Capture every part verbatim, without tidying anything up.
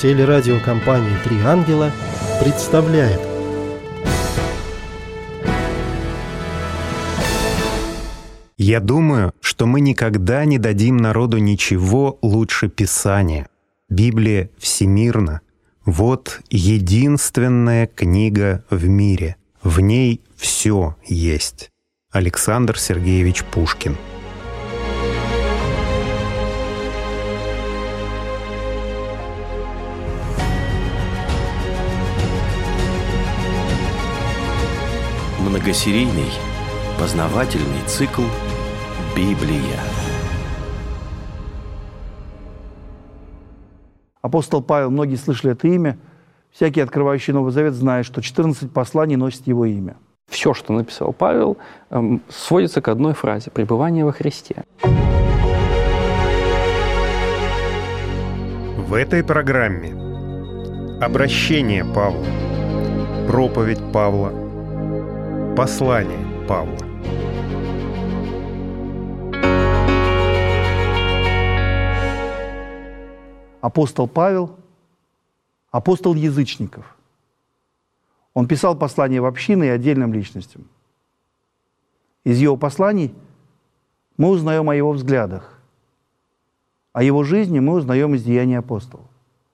Телерадиокомпания «Три ангела» представляет. Я думаю, что мы никогда не дадим народу ничего лучше Писания. Библия всемирна. Вот единственная книга в мире. В ней все есть. Александр Сергеевич Пушкин. Многосерийный познавательный цикл «Библия». Апостол Павел, многие слышали это имя. Всякий, открывающий Новый Завет, знает, что четырнадцать посланий носит его имя. Все, что написал Павел, сводится к одной фразе – пребывание во Христе. В этой программе обращение Павла, проповедь Павла, послание Павла. Апостол Павел – апостол язычников. Он писал послания в общины и отдельным личностям. Из его посланий мы узнаем о его взглядах. О его жизни мы узнаем из деяний апостолов.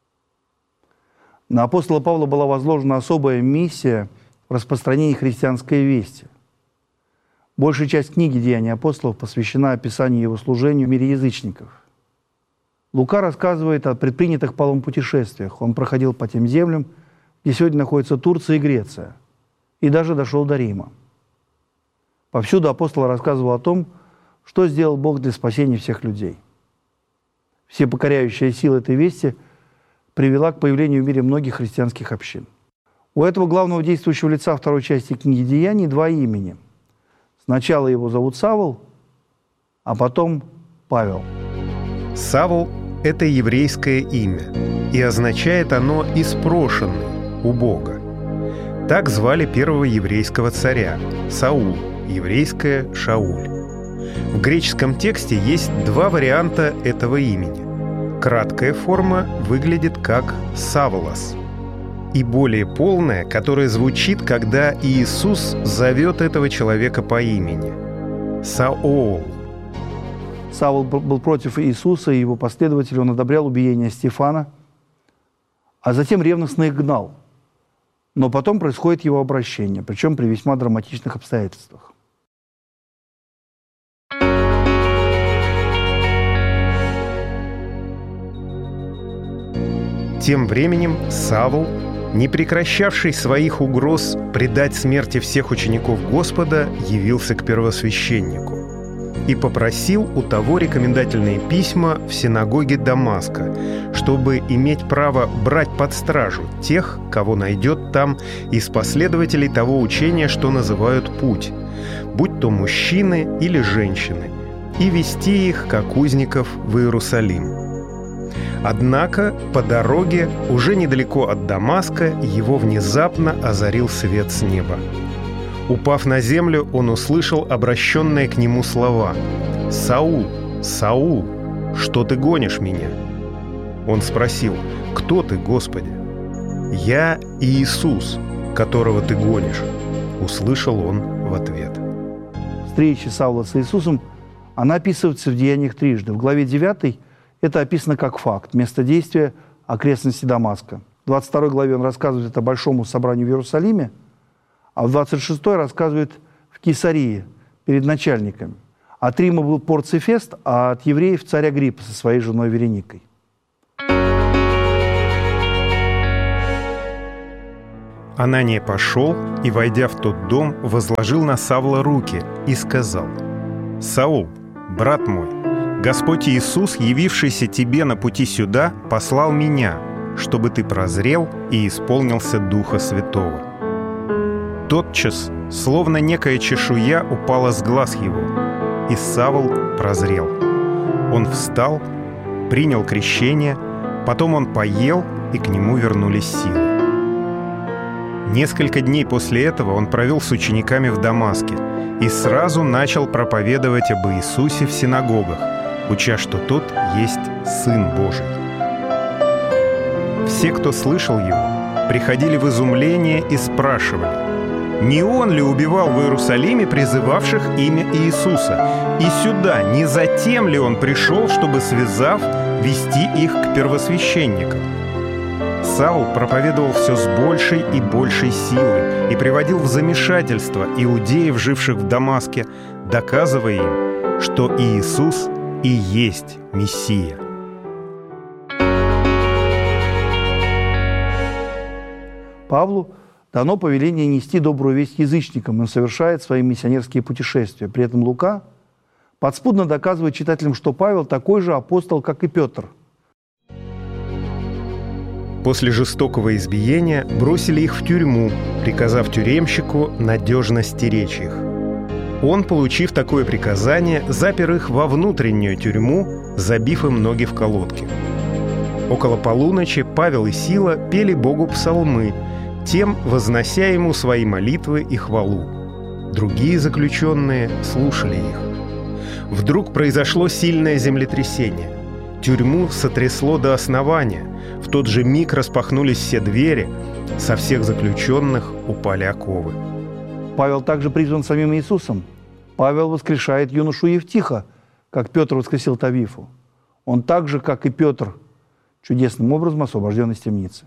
На апостола Павла была возложена особая миссия в распространении христианской вести. Большая часть книги «Деяния апостолов» посвящена описанию его служению в мире язычников. Лука рассказывает о предпринятых Павлом путешествиях. Он проходил по тем землям, где сегодня находятся Турция и Греция, и даже дошел до Рима. Повсюду апостол рассказывал о том, что сделал Бог для спасения всех людей. Всепокоряющая сила этой вести привела к появлению в мире многих христианских общин. У этого главного действующего лица второй части книги «Деяний» два имени. Сначала его зовут Савл, а потом Павел. Савл – это еврейское имя, и означает оно «испрошенный» у Бога. Так звали первого еврейского царя – Саул, еврейское Шауль. В греческом тексте есть два варианта этого имени. Краткая форма выглядит как «Савлос», и более полная, которая звучит, когда Иисус зовет этого человека по имени – Саол. Савл был против Иисуса и его последователей, он одобрял убиение Стефана, а затем ревностно их гнал. Но потом происходит его обращение, причем при весьма драматичных обстоятельствах. Тем временем Савл, не прекращавший своих угроз предать смерти всех учеников Господа, явился к первосвященнику и попросил у того рекомендательные письма в синагоге Дамаска, чтобы иметь право брать под стражу тех, кого найдет там из последователей того учения, что называют «путь», будь то мужчины или женщины, и вести их, как узников, в Иерусалим. Однако по дороге, уже недалеко от Дамаска, его внезапно озарил свет с неба. Упав на землю, он услышал обращенные к нему слова: «Саул, Саул, что ты гонишь меня?» Он спросил: «Кто ты, Господи?» «Я Иисус, которого ты гонишь», — услышал он в ответ. Встреча Савла с Иисусом, она описывается в Деяниях трижды. В главе девятой это описано как факт, место действия – окрестности Дамаска. В двадцать второй главе он рассказывает о большом собрании в Иерусалиме, а в двадцать шестой рассказывает в Кесарии перед начальниками. От Рима был Порций Фест, а от евреев царь Агриппа со своей женой Вереникой. Анания пошел и, войдя в тот дом, возложил на Савла руки и сказал: «Саул, брат мой, Господь Иисус, явившийся тебе на пути сюда, послал меня, чтобы ты прозрел и исполнился Духа Святого». Тотчас, словно некая чешуя, упала с глаз его, и Савл прозрел. Он встал, принял крещение, потом он поел, и к нему вернулись силы. Несколько дней после этого он провел с учениками в Дамаске и сразу начал проповедовать об Иисусе в синагогах, уча, что Тот есть Сын Божий. Все, кто слышал его, приходили в изумление и спрашивали: не он ли убивал в Иерусалиме призывавших имя Иисуса? И сюда не затем ли он пришел, чтобы, связав, вести их к первосвященникам? Саул проповедовал все с большей и большей силой и приводил в замешательство иудеев, живших в Дамаске, доказывая им, что Иисус и есть Мессия. Павлу дано повеление нести добрую весть язычникам, и он совершает свои миссионерские путешествия. При этом Лука подспудно доказывает читателям, что Павел такой же апостол, как и Петр. После жестокого избиения бросили их в тюрьму, приказав тюремщику надежно стеречь их. Он, получив такое приказание, запер их во внутреннюю тюрьму, забив им ноги в колодки. Около полуночи Павел и Сила пели Богу псалмы, тем вознося ему свои молитвы и хвалу. Другие заключенные слушали их. Вдруг произошло сильное землетрясение. Тюрьму сотрясло до основания. В тот же миг распахнулись все двери, со всех заключенных упали оковы. Павел также призван самим Иисусом. Павел воскрешает юношу Евтиха, как Петр воскресил Тавифу. Он так же, как и Петр, чудесным образом освобожден из темницы.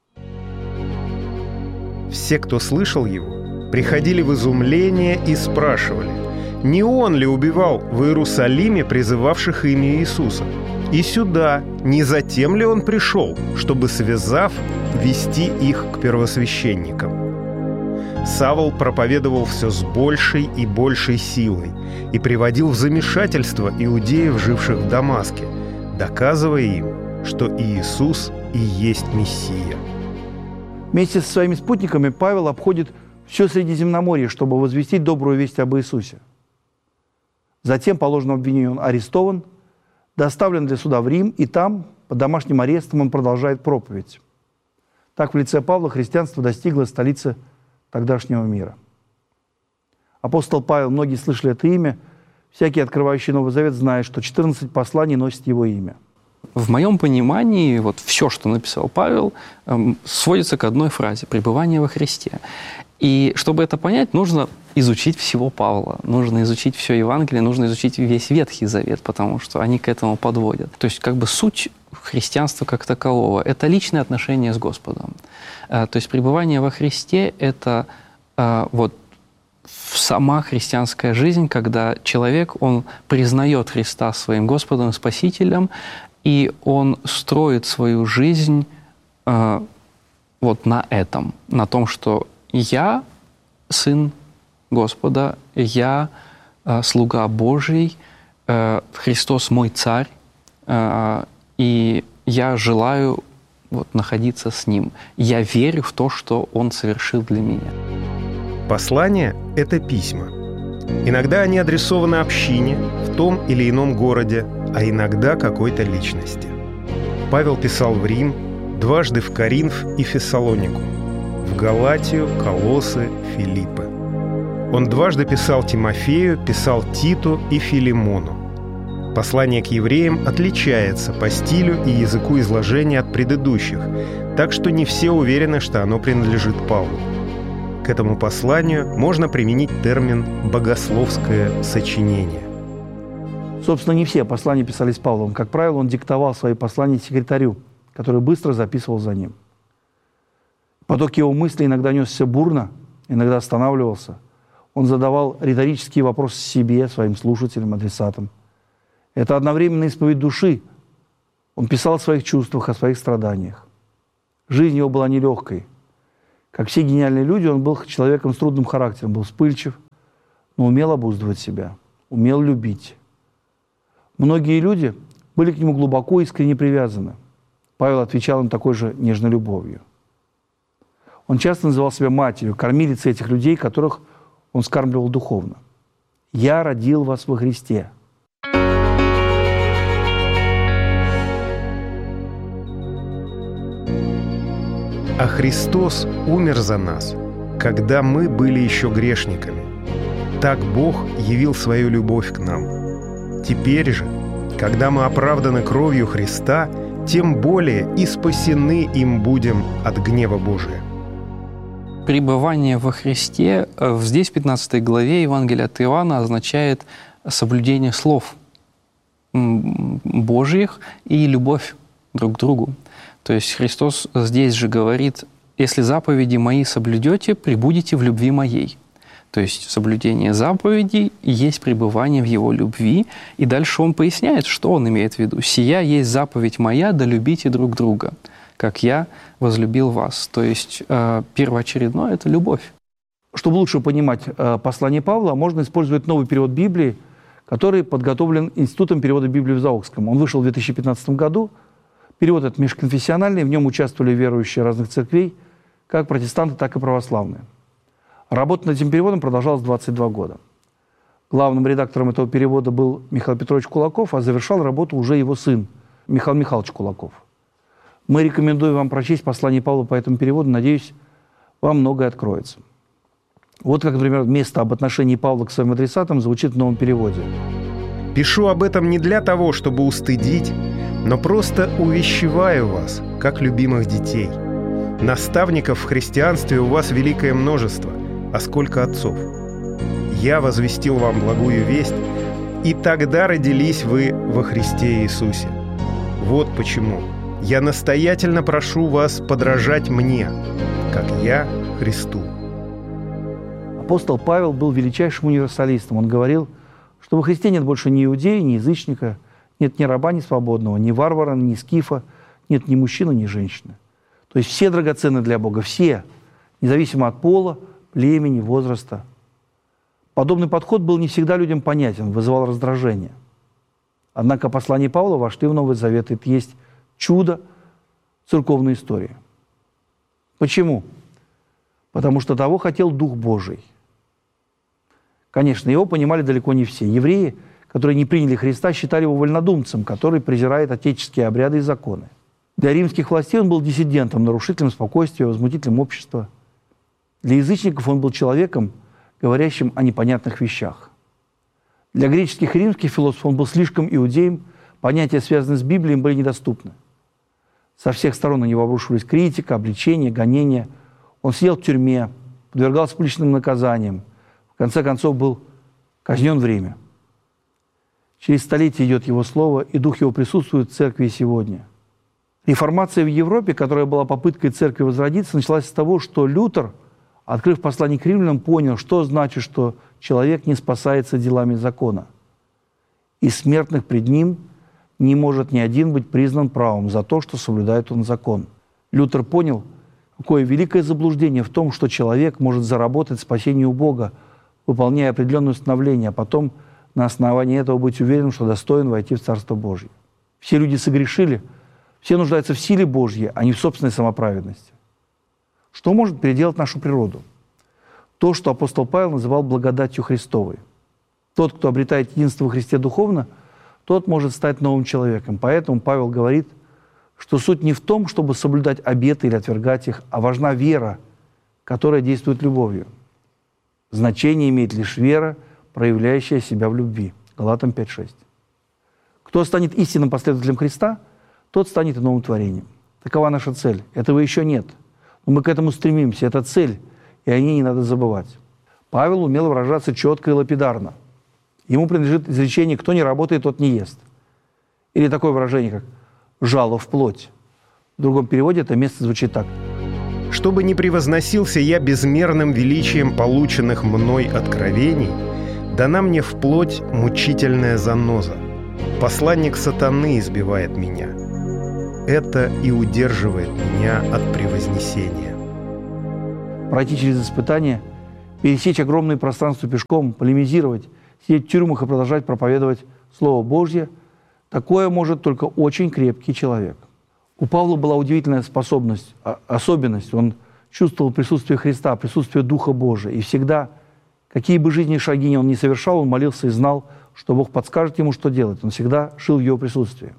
Все, кто слышал его, приходили в изумление и спрашивали: не он ли убивал в Иерусалиме призывавших имя Иисуса? И сюда не затем ли он пришел, чтобы, связав, вести их к первосвященникам? Савл проповедовал все с большей и большей силой и приводил в замешательство иудеев, живших в Дамаске, доказывая им, что Иисус и есть Мессия. Вместе со своими спутниками Павел обходит все Средиземноморье, чтобы возвестить добрую весть об Иисусе. Затем, по ложному обвинению, он арестован, доставлен для суда в Рим, и там, под домашним арестом, он продолжает проповедь. Так в лице Павла христианство достигло столицы тогдашнего мира. Апостол Павел, многие слышали это имя, всякий, открывающий Новый Завет, знает, что четырнадцать посланий носит его имя. В моем понимании, вот все, что написал Павел, эм, сводится к одной фразе – пребывание во Христе. И чтобы это понять, нужно изучить всего Павла, нужно изучить все Евангелие, нужно изучить весь Ветхий Завет, потому что они к этому подводят. То есть как бы суть христианства как такового – это личное отношение с Господом. То есть пребывание во Христе – это вот сама христианская жизнь, когда человек, он признает Христа своим Господом и Спасителем, и он строит свою жизнь вот на этом, на том, что я сын Господа, я э, слуга Божий, э, Христос мой царь, э, и я желаю вот, находиться с Ним. Я верю в то, что Он совершил для меня. Послания — это письма. Иногда они адресованы общине в том или ином городе, а иногда какой-то личности. Павел писал в Рим, дважды в Коринф и Фессалонику, в Галатию, Колоссы, Филиппы. Он дважды писал Тимофею, писал Титу и Филимону. Послание к евреям отличается по стилю и языку изложения от предыдущих, так что не все уверены, что оно принадлежит Павлу. К этому посланию можно применить термин «богословское сочинение». Собственно, не все послания писались Павлом. Как правило, он диктовал свои послания секретарю, который быстро записывал за ним. Поток его мыслей иногда несся бурно, иногда останавливался. Он задавал риторические вопросы себе, своим слушателям, адресатам. Это одновременно исповедь души. Он писал о своих чувствах, о своих страданиях. Жизнь его была нелегкой. Как все гениальные люди, он был человеком с трудным характером, был вспыльчив, но умел обуздывать себя, умел любить. Многие люди были к нему глубоко и искренне привязаны. Павел отвечал им такой же нежной любовью. Он часто называл себя матерью, кормилицей этих людей, которых он скармливал духовно. «Я родил вас во Христе». А Христос умер за нас, когда мы были еще грешниками. Так Бог явил свою любовь к нам. Теперь же, когда мы оправданы кровью Христа, тем более и спасены им будем от гнева Божия». Пребывание во Христе э, здесь, в пятнадцатой главе Евангелия от Иоанна, означает соблюдение слов м, Божьих и любовь друг к другу. То есть Христос здесь же говорит: «Если заповеди мои соблюдете, пребудете в любви моей». То есть соблюдение заповедей есть пребывание в Его любви. И дальше Он поясняет, что Он имеет в виду. «Сия есть заповедь моя, да любите друг друга, как я возлюбил вас». То есть э, первоочередное – это любовь. Чтобы лучше понимать э, послание Павла, можно использовать новый перевод Библии, который подготовлен Институтом перевода Библии в Заокском. Он вышел в две тысячи пятнадцатом году. Перевод этот межконфессиональный, в нем участвовали верующие разных церквей, как протестанты, так и православные. Работа над этим переводом продолжалась двадцать два года. Главным редактором этого перевода был Михаил Петрович Кулаков, а завершал работу уже его сын Михаил Михайлович Кулаков. Мы рекомендуем вам прочесть послание Павла по этому переводу. Надеюсь, вам многое откроется. Вот как, например, место об отношении Павла к своим адресатам звучит в новом переводе. «Пишу об этом не для того, чтобы устыдить, но просто увещеваю вас, как любимых детей. Наставников в христианстве у вас великое множество, а сколько отцов. Я возвестил вам благую весть, и тогда родились вы во Христе Иисусе. Вот почему я настоятельно прошу вас подражать мне, как я Христу». Апостол Павел был величайшим универсалистом. Он говорил, что во Христе нет больше ни иудея, ни язычника, нет ни раба, ни свободного, ни варвара, ни скифа, нет ни мужчины, ни женщины. То есть все драгоценны для Бога, все, независимо от пола, племени, возраста. Подобный подход был не всегда людям понятен, вызывал раздражение. Однако послание Павла вошли в Новый Завет, и это есть чудо церковной истории. Почему? Потому что того хотел Дух Божий. Конечно, его понимали далеко не все. Евреи, которые не приняли Христа, считали его вольнодумцем, который презирает отеческие обряды и законы. Для римских властей он был диссидентом, нарушителем спокойствия, возмутителем общества. Для язычников он был человеком, говорящим о непонятных вещах. Для греческих и римских философов он был слишком иудеем, понятия, связанные с Библией, им были недоступны. Со всех сторон на него обрушивались критика, обличения, гонения. Он сидел в тюрьме, подвергался публичным наказаниям, в конце концов был казнен в Риме. Через столетия идет его слово, и дух его присутствует в церкви сегодня. Реформация в Европе, которая была попыткой церкви возродиться, началась с того, что Лютер, открыв послание к римлянам, понял, что значит, что человек не спасается делами закона. Из смертных пред ним не может ни один быть признан правым за то, что соблюдает он закон. Лютер понял, какое великое заблуждение в том, что человек может заработать спасение у Бога, выполняя определенные установления, а потом на основании этого быть уверенным, что достоин войти в Царство Божье. Все люди согрешили, все нуждаются в силе Божьей, а не в собственной самоправедности. Что может переделать нашу природу? То, что апостол Павел называл благодатью Христовой. Тот, кто обретает единство во Христе духовно, тот может стать новым человеком. Поэтому Павел говорит, что суть не в том, чтобы соблюдать обеты или отвергать их, а важна вера, которая действует любовью. Значение имеет лишь вера, проявляющая себя в любви. Галатам пять шесть. Кто станет истинным последователем Христа, тот станет и новым творением. Такова наша цель. Этого еще нет. Но мы к этому стремимся. Это цель, и о ней не надо забывать. Павел умел выражаться четко и лапидарно. Ему принадлежит изречение «кто не работает, тот не ест». Или такое выражение, как «жало в плоть». В другом переводе это место звучит так. «Чтобы не превозносился я безмерным величием полученных мной откровений, дана мне вплоть мучительная заноза. Посланник сатаны избивает меня. Это и удерживает меня от превознесения». Пройти через испытания, пересечь огромные пространства пешком, полемизировать, сидеть в тюрьмах и продолжать проповедовать Слово Божье – такое может только очень крепкий человек. У Павла была удивительная способность, особенность. Он чувствовал присутствие Христа, присутствие Духа Божия. И всегда, какие бы жизненные шаги он ни совершал, он молился и знал, что Бог подскажет ему, что делать. Он всегда жил в его присутствии.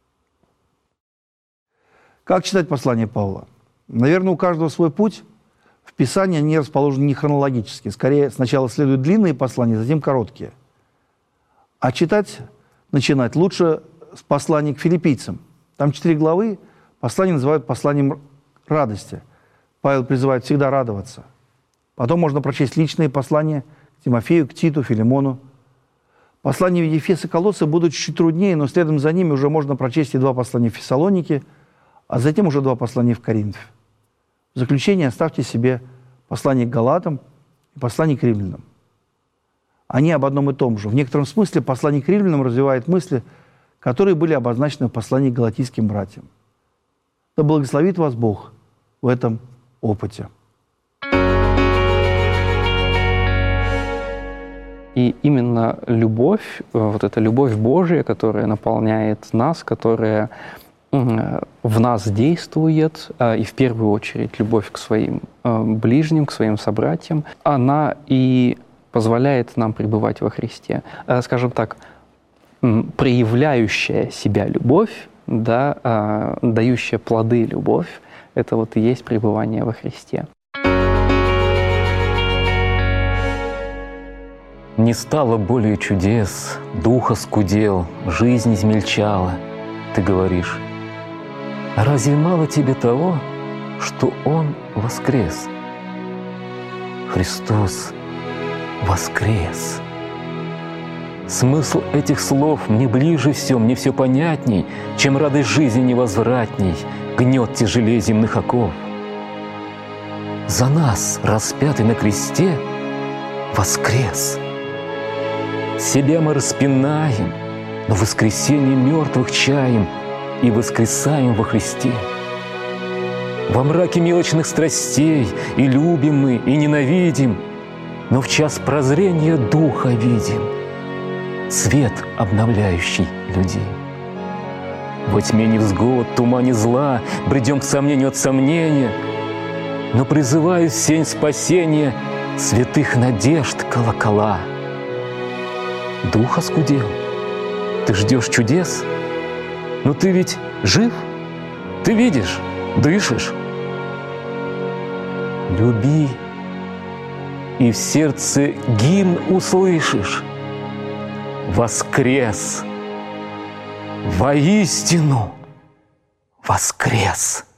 Как читать послание Павла? Наверное, у каждого свой путь. В Писании они расположены не хронологически. Скорее, сначала следуют длинные послания, затем короткие. А читать, начинать лучше с послания к филиппийцам. Там четыре главы, послание называют посланием радости. Павел призывает всегда радоваться. Потом можно прочесть личные послания к Тимофею, к Титу, Филимону. Послания в Ефес и Колоссы будут чуть труднее, но следом за ними уже можно прочесть и два послания в Фессалоники, а затем уже два послания в Коринф. В заключение оставьте себе послание к Галатам и послание к Римлянам. Они об одном и том же. В некотором смысле послание к Римлянам развивает мысли, которые были обозначены в послании к галатийским братьям. Да благословит вас Бог в этом опыте. И именно любовь, вот эта любовь Божия, которая наполняет нас, которая в нас действует, и в первую очередь любовь к своим ближним, к своим собратьям, она и позволяет нам пребывать во Христе. Скажем так, проявляющая себя любовь, да, дающая плоды любовь, это вот и есть пребывание во Христе. Не стало более чудес, дух оскудел, жизнь измельчала. Ты говоришь, а разве мало тебе того, что Он воскрес? Христос воскрес. Смысл этих слов мне ближе все, мне все понятней, чем радость жизни невозвратней, гнет тяжелее земных оков. За нас, распятый на кресте, воскрес. Себя мы распинаем, но воскресение мертвых чаем и воскресаем во Христе. Во мраке мелочных страстей и любим мы, и ненавидим, но в час прозрения Духа видим свет, обновляющий людей. Во тьме невзгод, тумане зла бредем к сомнению от сомнения, но призываю в сень спасения святых надежд колокола. Дух оскудел. Ты ждешь чудес? Но ты ведь жив? Ты видишь, дышишь? Люби, и в сердце гимн услышишь. Воскрес! Воистину воскрес!